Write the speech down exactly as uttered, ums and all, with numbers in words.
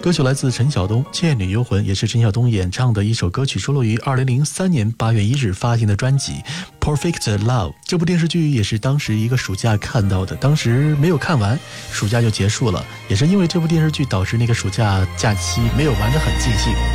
歌曲来自陈晓东，《倩女幽魂》也是陈晓东演唱的一首歌曲，收录于二零零三年八月一日发行的专辑 Perfect Love。 这部电视剧也是当时一个暑假看到的，当时没有看完，暑假就结束了，也是因为这部电视剧导致那个暑假假期没有玩得很尽兴。